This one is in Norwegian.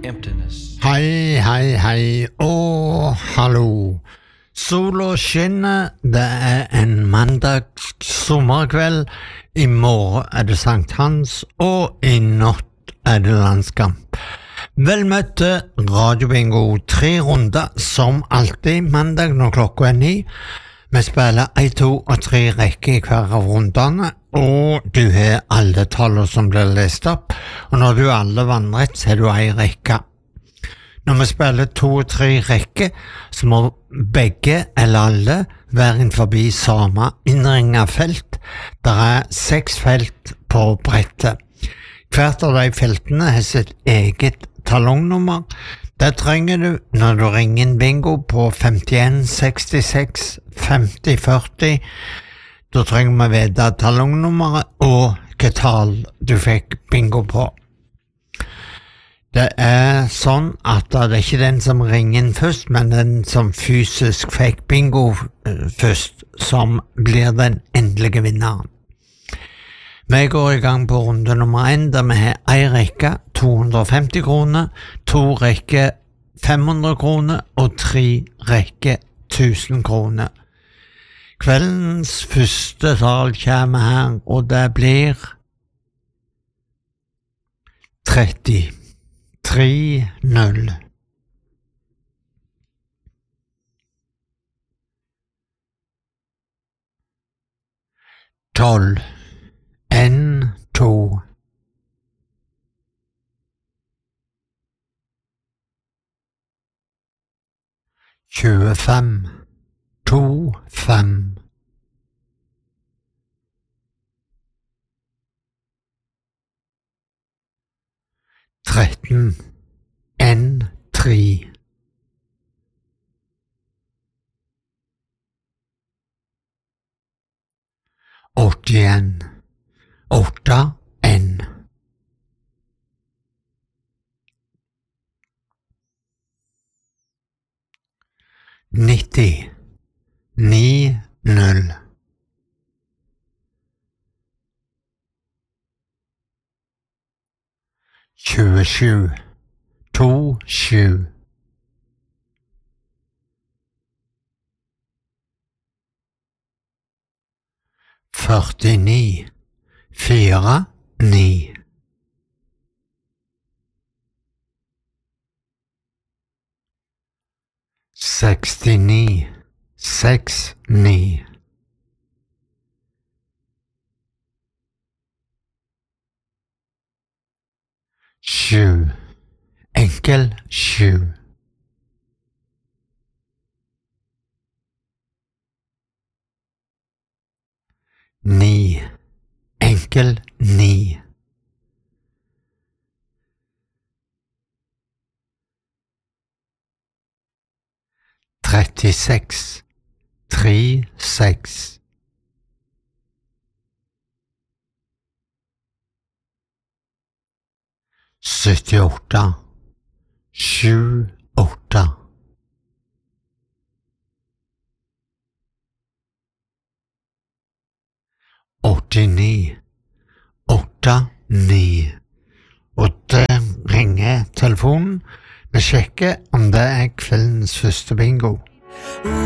emptiness. Hei, hei, hei, og hallo. Sola skinner, det en mandag sommerkveld. I morgen det Sankt Hans, og I natt det landskamp. Vel møtt til Radio Bingo 3 runder, som alltid mandag når klokka 9. Vi spiller 1, 2 og 3 rekker I hver av rundene, og du har alle tallene som blir lest opp, og når du alle vannrett, så har du en rekke. Når vi spiller 2 og 3 rekker, så må begge eller alle være innenfor samme innringet felt. Der 6 felt på brettet. Hvert av de feltene har sitt eget talongnummer. Det trenger du når du ringer inn bingo på 51 66 50 40. Da trenger vi vite talongnummeret og hva tall du fikk bingo på. Det sånn at det ikke den som ringer inn først, men den som fysisk fikk bingo først, som blir den endelige vinneren. Vi går I gang på runde nummer 1, der vi har en rekke 250 kroner, 2 rekke 500 kroner og 3 rekke 1000 kroner. Kveldens første tall kommer her, og det blir 30. 3-0. Tolv. 1, 2. 25. 2, 5. 13. 1, 3. 81. 8, 1. 90. 9, 0. 27. 2, 7. 49. 4, 9. 69. 6, 9. 7. Enkel 7. 9. Enkel 9. 36. 3, 6. 78. 7, 8. 89. 8, 9. Og der ringer telefonen. Vi sjekker om det kveldens første bingo.